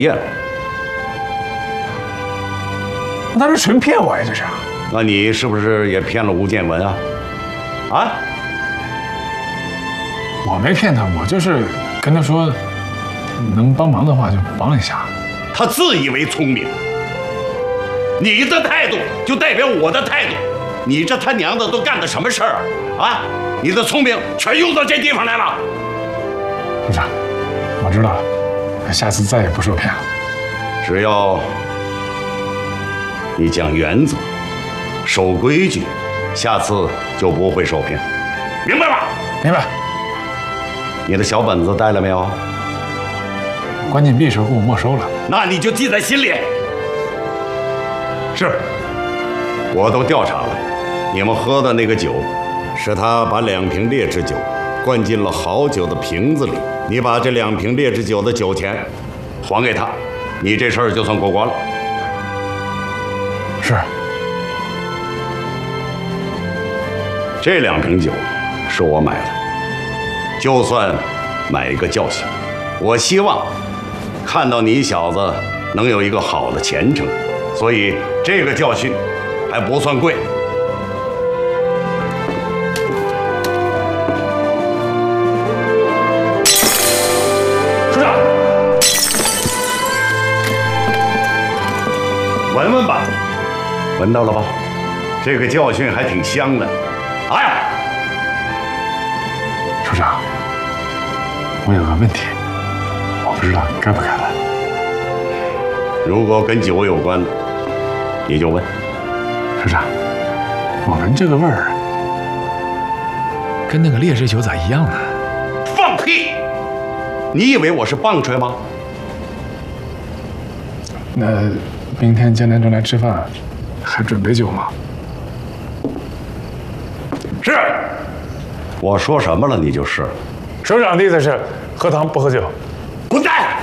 验了。 那是纯骗我呀，这是。 那你是不是也骗了吴建文啊？啊？ 我没骗他，我就是跟他说，能帮忙的话就帮一下。 他自以为聪明，你的态度就代表我的态度。你这他娘的都干的什么事儿啊？啊！你的聪明全用到这地方来了。 部长，我知道了，下次再也不受骗了。 只要你讲原则、守规矩，下次就不会受骗，明白吧？ 明白。 你的小本子带了没有？ 关禁闭时候给我没收了。 那你就记在心里。是，我都调查了，你们喝的那个酒，是他把2瓶劣质酒灌进了好酒的瓶子里。你把这2瓶劣质酒的酒钱还给他，你这事儿就算过关了。 是。 这2瓶酒是我买的，就算买一个教训。我希望看到你小子能有一个好的前程，所以这个教训还不算贵。处长，闻闻吧，闻到了吧？这个教训还挺香的。哎， 处长，我有个问题，我不知道该不该问。 如果跟酒有关的，你就问。 处长，我闻这个味儿，跟那个劣质酒咋一样呢？ 放屁！你以为我是棒槌吗？ 那明天江连正来吃饭，还准备酒吗？ 是。我说什么了你就是。 首长的意思是喝汤不喝酒。 滚蛋！